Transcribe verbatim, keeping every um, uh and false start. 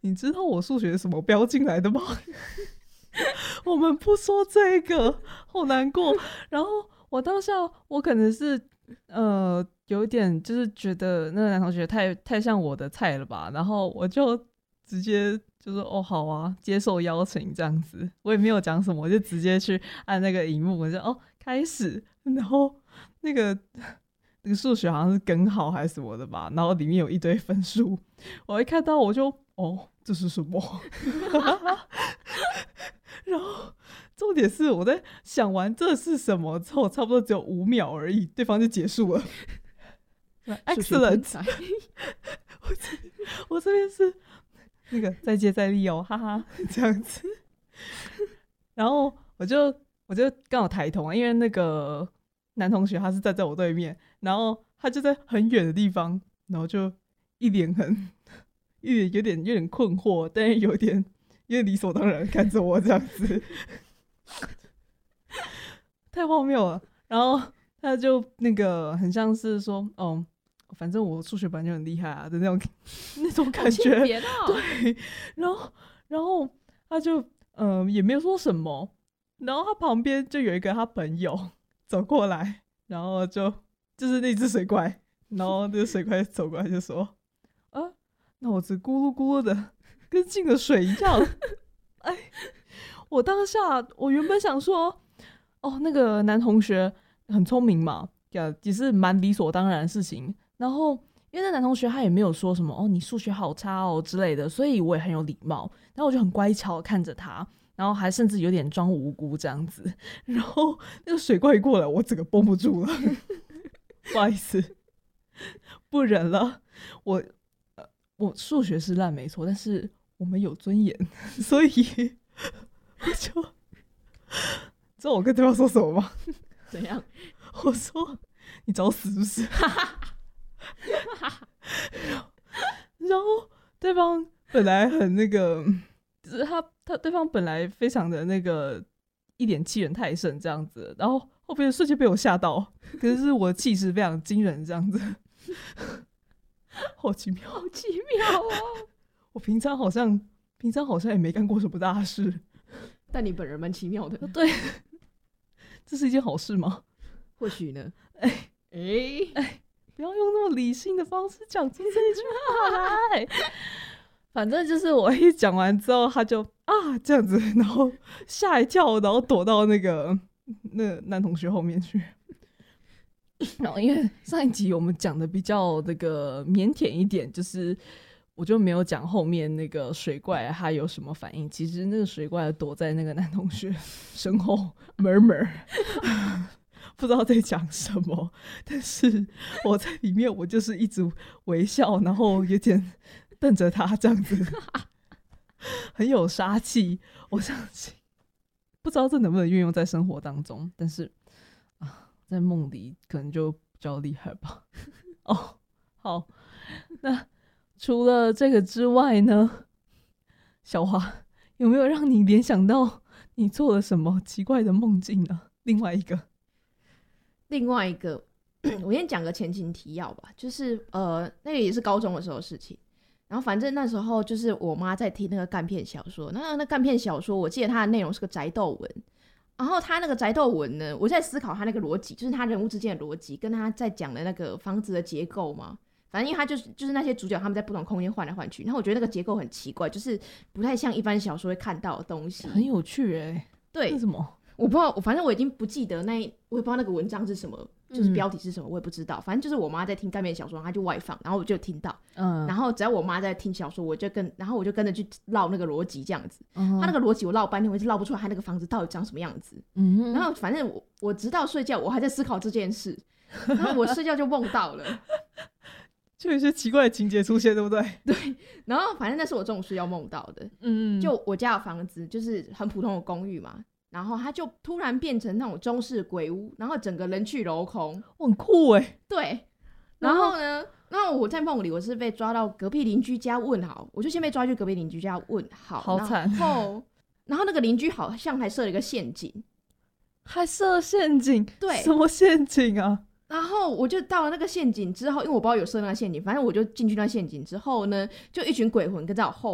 你知道我数学什么标进来的吗？我们不说这个，好难过。然后我当下我可能是呃有点就是觉得那个男同学太太像我的菜了吧，然后我就直接就说哦好啊，接受邀请这样子，我也没有讲什么，我就直接去按那个荧幕，我就哦开始，然后那个那个数学好像是根号还是什么的吧，然后里面有一堆分数，我一看到我就哦这是什么？然后重点是我在想完这是什么之后，差不多只有五秒而已，对方就结束了。Excellent 我这我这边是那个再接再厉哦，哈哈，这样子。然后我就我就刚好抬头啊，因为那个男同学他是站在我对面，然后他就在很远的地方，然后就一脸很一脸有点有点困惑，但是有点有点理所当然看着我这样子，太荒谬了。然后他就那个很像是说，哦，反正我数学本来就很厉害啊的那种那种感觉， 哦、 对。然后然后他就嗯、呃、也没有说什么，然后他旁边就有一个他朋友走过来，然后就就是那只水怪，然后那个水怪走过来就说，啊，那我只咕噜咕噜的跟进了水一样。哎，我当下我原本想说，哦，那个男同学很聪明嘛，也是蛮理所当然的事情。然后因为那男同学他也没有说什么哦你数学好差哦之类的，所以我也很有礼貌，然后我就很乖巧看着他，然后还甚至有点装无辜这样子。然后那个水怪一过来，我整个绷不住了，不好意思，不忍了。我、呃、我数学是烂没错，但是我们有尊严，所以我就知道我跟对方说什么吗？ 怎样？ 我说你找死是不是？然后对方本来很那个，就是他他对方本来非常的那个一脸欺人太甚这样子，然后后边瞬间被我吓到，可是我的气势非常惊人这样子，好奇妙， 好奇妙哦！ 我平常好像平常好像也没干过什么大事， 但你本人蛮奇妙的。 对，这是一件好事吗？ 或许呢。 哎哎哎，不要用那么理性的方式讲出这一句话来。反正就是我一讲完之后，他就啊这样子，然后吓一跳，然后躲到那个那个男同学后面去。然后因为上一集我们讲的比较那个腼腆一点，就是我就没有讲后面那个水怪他有什么反应。其实那个水怪躲在那个男同学身后 murmur 不知道在讲什么，但是我在里面我就是一直微笑，然后有点瞪着他这样子，很有杀气。我相信不知道这能不能运用在生活当中，但是啊，在梦里可能就比较厉害吧。哦，好，那除了这个之外呢，小华有没有让你联想到你做了什么奇怪的梦境呢？另外一个另外一个我先讲个前情提要吧，就是呃，那个也是高中的时候的事情。然后反正那时候就是我妈在听那个干片小说，那那干片小说我记得它的内容是个宅斗文，然后他那个宅斗文呢，我在思考他那个逻辑，就是他人物之间的逻辑，跟他在讲的那个房子的结构嘛。反正因为他就是就是那些主角他们在不同空间换来换去，然后我觉得那个结构很奇怪，就是不太像一般小说会看到的东西， 很有趣哎、欸。 对， 为什么？ 我不知道，我反正我已经不记得那，我也不知道那个文章是什么，就是标题是什么，我也不知道。反正就是我妈在听干片小说，她就外放，然后我就听到，嗯，然后只要我妈在听小说，我就跟，然后我就跟着去绕那个逻辑这样子。嗯、他那个逻辑我绕半天，我一直绕不出来，他那个房子到底长什么样子。嗯，然后反正我我直到睡觉，我还在思考这件事，然后我睡觉就梦到了。 就有一些奇怪的情节出现，对不对？ 对，然后反正那是我中午睡觉梦到的。嗯，就我家的房子就是很普通的公寓嘛，然后它就突然变成那种中式鬼屋，然后整个人去楼空， 很酷哎。 对，然后呢，然后我在梦里我是被抓到隔壁邻居家问好，我就先被抓去隔壁邻居家问好， 好惨。 然后，然后那个邻居好像还设了一个陷阱， 还设陷阱？ 对， 什么陷阱啊？ 然后我就到了那个陷阱之后，因为我不知道有设那个陷阱，反正我就进去那陷阱之后呢，就一群鬼魂跟在我后